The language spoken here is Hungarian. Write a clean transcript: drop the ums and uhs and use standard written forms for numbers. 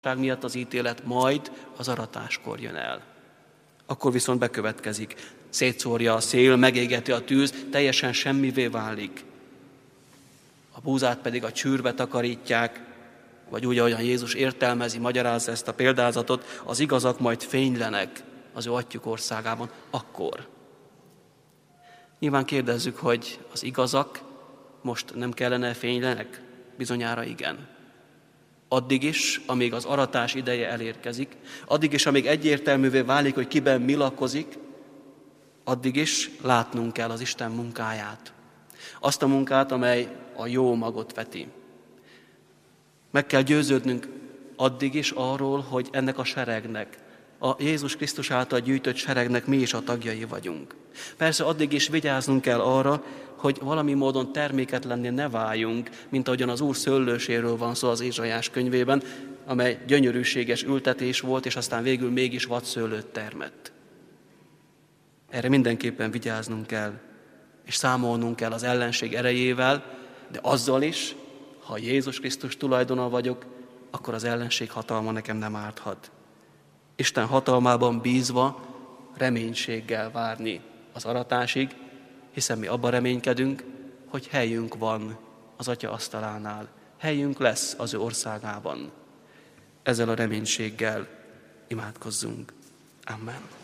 miatt az ítélet majd az aratáskor jön el. Akkor viszont bekövetkezik. Szétszórja a szél, megégeti a tűz, teljesen semmivé válik. A búzát pedig a csűrbe takarítják, vagy úgy, ahogyan Jézus értelmezi, magyarázza ezt a példázatot, az igazak majd fénylenek az ő atyjuk országában akkor. Nyilván kérdezzük, hogy az igazak most nem kellene fénylenek? Bizonyára igen. Addig is, amíg az aratás ideje elérkezik, addig is, amíg egyértelművé válik, hogy kiben mi lakozik, addig is látnunk kell az Isten munkáját. Azt a munkát, amely a jó magot veti. Meg kell győződnünk addig is arról, hogy ennek a seregnek, a Jézus Krisztus által gyűjtött seregnek mi is a tagjai vagyunk. Persze addig is vigyáznunk kell arra, hogy valami módon terméketlenné ne váljunk, mint ahogyan az Úr szőlőséről van szó az Ézsaiás könyvében, amely gyönyörűséges ültetés volt, és aztán végül mégis vadszőlőt termett. Erre mindenképpen vigyáznunk kell, és számolnunk kell az ellenség erejével, de azzal is, ha Jézus Krisztus tulajdona vagyok, akkor az ellenség hatalma nekem nem árthat. Isten hatalmában bízva reménységgel várni az aratásig, hiszen mi abban reménykedünk, hogy helyünk van az Atya asztalánál, helyünk lesz az ő országában. Ezzel a reménységgel imádkozzunk. Amen.